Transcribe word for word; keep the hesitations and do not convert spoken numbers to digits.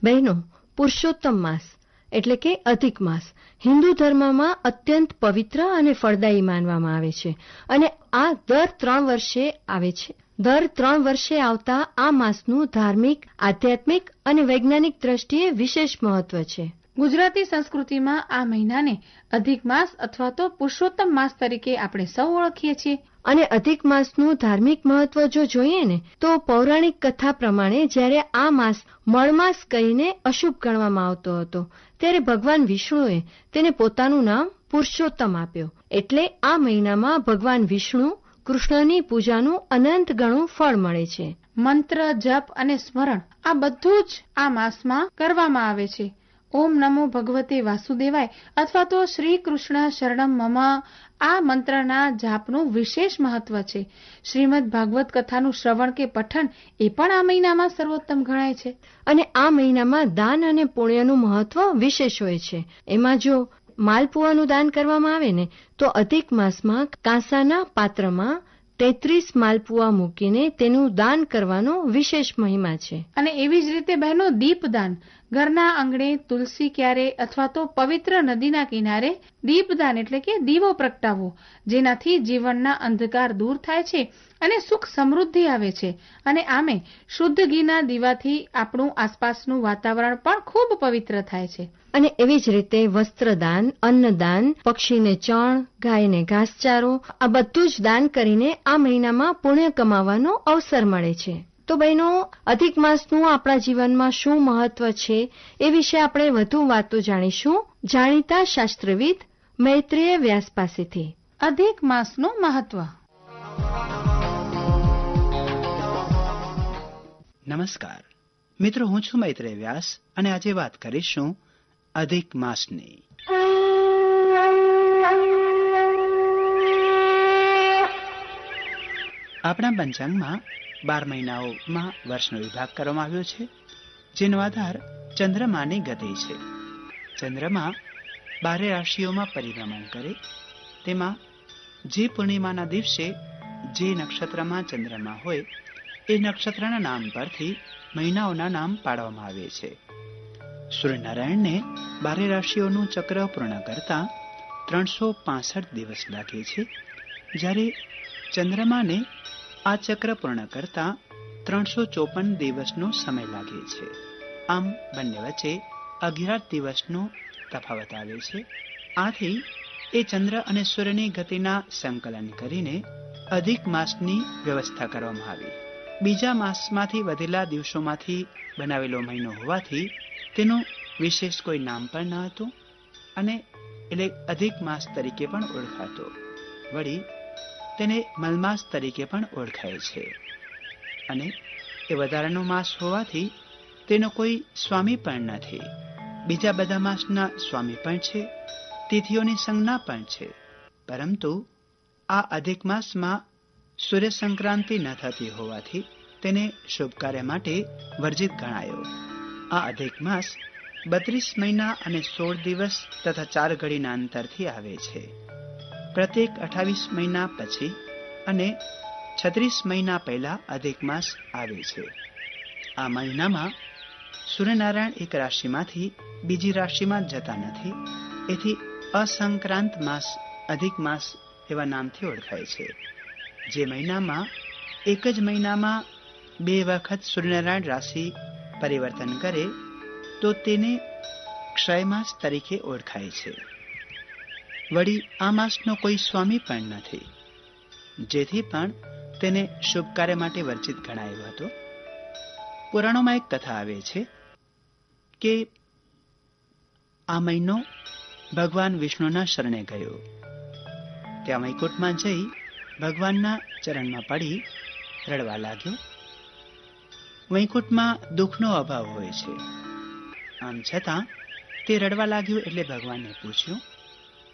બહેનો, પુરુષોત્તમ માસ એટલે કે અધિક માસ હિન્દુ ધર્મમાં અત્યંત પવિત્ર અને ફળદાયી માનવામાં આવે છે અને આ દર ત્રણ વર્ષે આવે છે. દર ત્રણ વર્ષે આવતા આ માસનું ધાર્મિક, આધ્યાત્મિક અને વૈજ્ઞાનિક દ્રષ્ટિએ વિશેષ મહત્વ છે. ગુજરાતી સંસ્કૃતિમાં આ મહિનાને અધિક માસ અથવા તો પુરુષોત્તમ માસ તરીકે આપણે સૌ ઓળખીએ છીએ. અને અધિક માસનું ધાર્મિક મહત્વ જો જોઈએ ને તો પૌરાણિક કથા પ્રમાણે જ્યારે આ માસ મળમાસ કહીને અશુભ ગણવામાં આવતો હતો ત્યારે ભગવાન વિષ્ણુએ તેને પોતાનું નામ પુરુષોત્તમ આપ્યો. એટલે આ મહિનામાં ભગવાન વિષ્ણુ કૃષ્ણની પૂજાનું અનંત ગણું ફળ મળે છે. મંત્ર, જપ અને સ્મરણ આ બધું જ આ માસમાં કરવામાં આવે છે. ઓમ નમો ભગવતે વાસુદેવાય અથવા તો શ્રી કૃષ્ણ શરણમ મમ આ મંત્રના જાપનું વિશેષ મહત્વ છે. શ્રીમદ ભાગવત કથાનું શ્રવણ કે પઠન એ પણ આ મહિનામાં સર્વોત્તમ ગણાય છે. અને આ મહિનામાં દાન અને પુણ્યનું મહત્વ વિશેષ હોય છે. એમાં જો માલપુઆનું દાન કરવામાં આવે ને તો અધિક માસમાં કાંસાના પાત્રમાં તેત્રીસ માલપુઆ મૂકીને તેનું દાન કરવાનો વિશેષ મહિમા છે. અને એવી જ રીતે બહેનો, દીપદાન ઘરના આંગણે તુલસી ક્યારે અથવા તો પવિત્ર નદીના કિનારે દીપદાન એટલે કે દીવો પ્રગટાવવો, જેનાથી જીવનના અંધકાર દૂર થાય છે અને સુખ સમૃદ્ધિ આવે છે. અને આમે શુદ્ધ ઘીના દીવાથી આપણું આસપાસનું વાતાવરણ પણ ખૂબ પવિત્ર થાય છે. અને એવી જ રીતે વસ્ત્રદાન, અન્નદાન, પક્ષીને ચણ, ગાયને ઘાસચારો આ બધું જ દાન કરીને આ મહિનામાં પુણ્ય કમાવાનો અવસર મળે છે. તો બહેનો, અધિક માસનું આપણા જીવનમાં શું મહત્વ છે એ વિશે આપણે વધુ વાતો જાણીશું જાણીતા શાસ્ત્રવિદ મૈત્રેય વ્યાસ પાસેથી. અધિક માસનું મહત્વ. નમસ્કાર મિત્રો, હું છું મૈત્રેય વ્યાસ અને આજે વાત કરીશું અધિક માસની. આપણા પંચાંગમાં બાર મહિનાઓમાં વર્ષનો વિભાગ કરવામાં આવ્યો છે, જેનો આધાર ચંદ્રમાની ગતિ છે. ચંદ્રમા બારે રાશિઓમાં પરિભ્રમણ કરે તેમાં જે પૂર્ણિમાના દિવસે જે નક્ષત્રમાં ચંદ્રમા હોય એ નક્ષત્રના નામ પરથી મહિનાઓના નામ પાડવામાં આવે છે. સૂર્યનારાયણને બારે રાશિઓનું ચક્ર પૂર્ણ કરતા ત્રણસો પાસઠ દિવસ લાગે છે, જ્યારે ચંદ્રમાને આ ચક્ર પૂર્ણ કરતા ત્રણસો ચોપન દિવસનો સમય લાગે છે. આમ બંને વચ્ચે અગિયાર દિવસનો તફાવત આવે છે. આથી એ ચંદ્ર અને સૂર્યની ગતિના સંકલન કરીને અધિક માસની વ્યવસ્થા કરવામાં આવી. બીજા માસમાંથી વધેલા દિવસોમાંથી બનાવેલો મહિનો હોવાથી તેનું વિશેષ કોઈ નામ પણ ન હતું અને એટલે અધિક માસ તરીકે પણ ઓળખાતો. વળી તેને મલમાસ તરીકે પણ ઓળખાય છે અને એ વધારાનો માસ હોવાથી તેનો કોઈ સ્વામી પણ નથી. બીજા બધા માસના સ્વામી પણ છે, તિથિઓની સંજ્ઞા પણ છે, પરંતુ આ અધિક માસમાં સૂર્ય સંક્રાંતિ ન થતી હોવાથી તેને શુભ કાર્ય માટે વર્જિત ગણાયો. આ અધિક માસ બત્રીસ મહિના અને સોળ દિવસ તથા ચાર ઘડીના અંતરથી આવે છે. પ્રત્યેક અઠાવીસ મહિના પછી અને છત્રીસ મહિના પહેલા અધિક માસ આવે છે. આ મહિનામાં સૂર્યનારાયણ એક રાશિમાંથી બીજી રાશિમાં જતા નથી, એથી અસંક્રાંત માસ અધિક માસ એવા નામથી ઓળખાય છે. જે મહિનામાં એક જ મહિનામાં બે વખત સૂર્યનારાયણ રાશિ પરિવર્તન કરે તો તેને ક્ષય માસ તરીકે ઓળખાય છે. વળી આ માસનો કોઈ સ્વામી પણ નથી, જેથી પણ તેને શુભ કાર્ય માટે વર્જિત ગણાયો હતો. પુરાણોમાં એક કથા આવે છે કે આ મહિનો ભગવાન વિષ્ણુના શરણે ગયો. ત્યાં વૈકુંઠમાં જઈ ભગવાનના ચરણમાં પડી રડવા લાગ્યો. વૈકુંઠમાં દુઃખનો અભાવ હોય છે, આમ છતાં તે રડવા લાગ્યો એટલે ભગવાનને પૂછ્યું